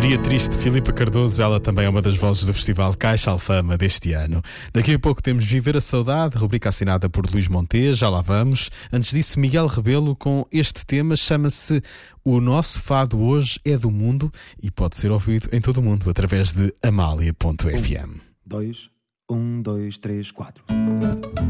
Dia triste, Filipa Cardoso, ela também é uma das vozes do Festival Caixa Alfama deste ano. Daqui a pouco temos Viver a Saudade, rubrica assinada por Luís Montes, já lá vamos. Antes disso, Miguel Rebelo com este tema, chama-se O Nosso Fado Hoje é do Mundo e pode ser ouvido em todo o mundo através de Amália.fm. 1, 2, 3, 4.